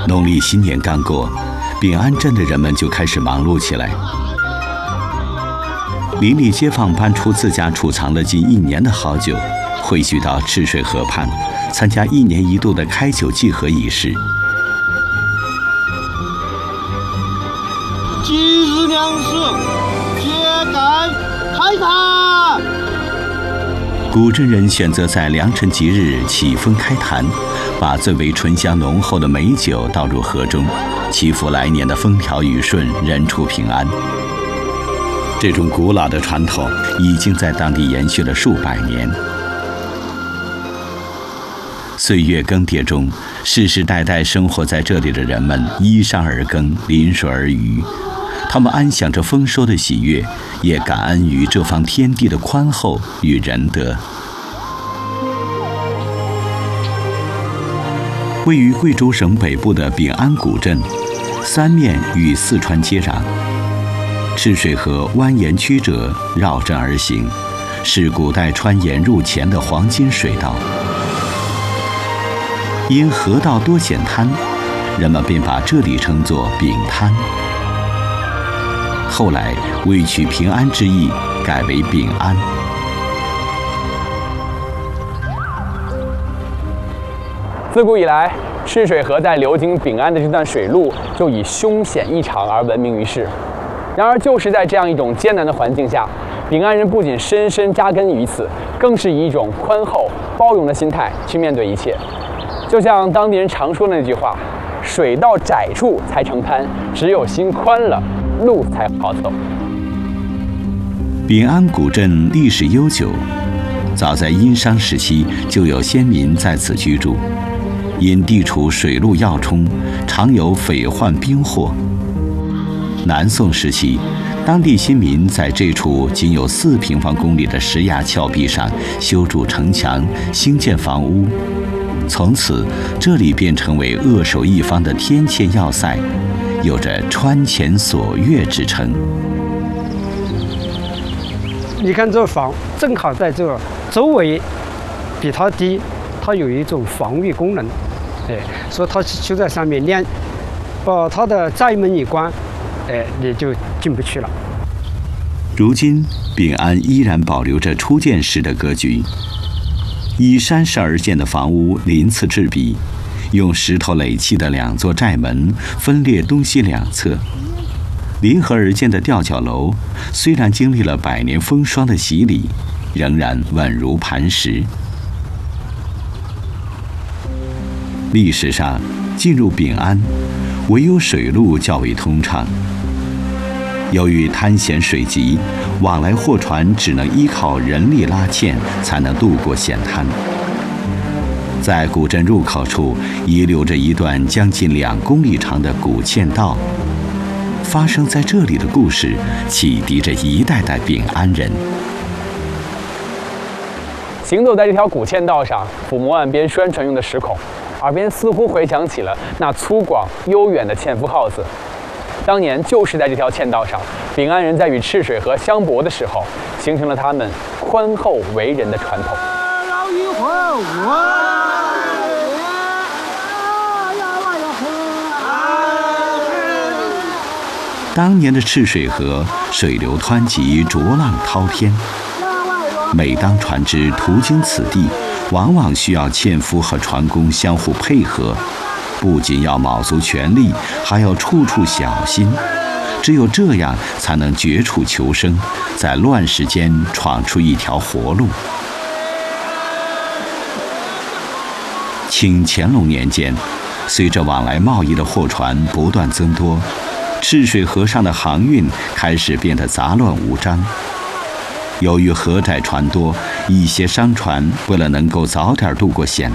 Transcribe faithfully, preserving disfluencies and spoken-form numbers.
农历新年刚过，秉安镇的人们就开始忙碌起来。邻里街坊搬出自家储藏了近一年的好酒，汇聚到赤水河畔，参加一年一度的开酒祭河仪式。 今日粮食秸秆开坛。 古镇人选择在良辰吉日起风开坛，把最为醇香浓厚的美酒倒入河中，祈福来年的风调雨顺，人畜平安。这种古老的传统已经在当地延续了数百年。岁月更迭中，世世代代生活在这里的人们依山而耕，临水而渔。他们安享着丰收的喜悦，也感恩于这方天地的宽厚与仁德。位于贵州省北部的秉安古镇，三面与四川接壤。赤水河蜿蜒曲折，绕镇而行，是古代川盐入黔的黄金水道。因河道多险滩，人们便把这里称作秉滩。后来为取平安之意，改为秉安。 自古以来，赤水河在流经秉安的这段水路就以凶险异常而闻名于世。然而，就是在这样一种艰难的环境下，秉安人不仅深深扎根于此，更是以一种宽厚、包容的心态去面对一切。就像当地人常说的那句话：“水到窄处才成滩，只有心宽了，路才好走。” 秉安古镇历史悠久，早在殷商时期就有先民在此居住。因地处水陆要冲，常有匪患兵祸。南宋时期，当地新民在这处仅有四平方公里的石崖峭壁上修筑城墙，兴建房屋。从此，这里便成为扼守一方的天堑要塞，有着川前锁钥之称。 你看这房正好在这周围比它低，它有一种防御功能，哎，所以它就在上面连把它的寨门一关，哎，你就进不去了。 如今，秉安依然保留着初建时的格局，以山势而建的房屋鳞次栉比，用石头垒砌的两座寨门分列东西两侧。临河而建的吊脚楼，虽然经历了百年风霜的洗礼，仍然稳如磐石。历史上，进入秉安，唯有水路较为通畅。由于滩险水急，往来货船只能依靠人力拉纤，才能渡过险滩。在古镇入口处，遗留着一段将近两公里长的古嵌道。发生在这里的故事，启迪着一代代秉安人。 行走在这条古嵌道上，抚摸岸边宣传用的石孔，耳边似乎回响起了那粗犷悠远的纤夫号子。当年就是在这条嵌道上，秉安人在与赤水河相搏的时候，形成了他们宽厚为人的传统。 当年的赤水河水流湍急，浊浪滔天。每当船只途经此地，往往需要纤夫和船工相互配合，不仅要卯足全力，还要处处小心。只有这样，才能绝处求生，在乱世间闯出一条活路。清乾隆年间，随着往来贸易的货船不断增多，赤水河上的航运开始变得杂乱无章。由于河窄船多，一些商船为了能够早点渡过险